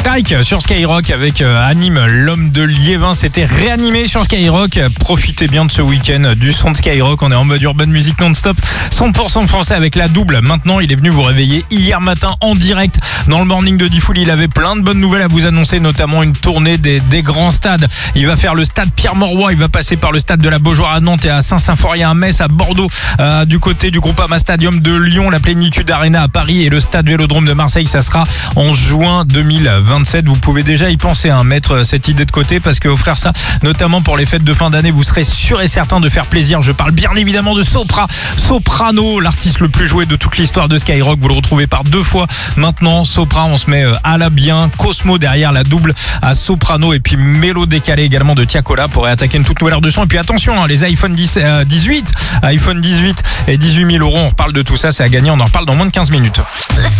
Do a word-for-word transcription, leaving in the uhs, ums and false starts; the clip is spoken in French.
Taïk sur Skyrock avec euh, Anime, l'homme de Liévin. C'était réanimé sur Skyrock. Profitez bien de ce week-end du son de Skyrock. On est en mode urban music non-stop, cent pour cent français avec la double. Maintenant, il est venu vous réveiller hier matin en direct dans le morning de Diffoul. Il avait plein de bonnes nouvelles à vous annoncer, notamment une tournée des, des grands stades. Il va faire le stade Pierre-Mauroy. Il va passer par le stade de la Beaujoire à Nantes et à Saint-Symphorien à Metz, à Bordeaux, euh, du côté du Groupama Stadium de Lyon, la Plénitude Arena à Paris et le stade Vélodrome de Marseille. Ça sera en juin deux mille vingt-sept. Vous pouvez déjà y penser, hein, mettre cette idée de côté, parce que offrir ça, notamment pour les fêtes de fin d'année, vous serez sûr et certain de faire plaisir. Je parle bien évidemment de Sopra, Soprano, l'artiste le plus joué de toute l'histoire de Skyrock. Vous le retrouvez par deux fois maintenant. Sopra, on se met à la bien. Cosmo derrière la double à Soprano, et puis Mélo décalé également de Tiakola pour attaquer une toute nouvelle heure de son. Et puis attention, hein, les iPhone dix, euh, dix-huit, iPhone dix-huit et dix-huit mille euros. On reparle de tout ça, c'est à gagner. On en reparle dans moins de quinze minutes.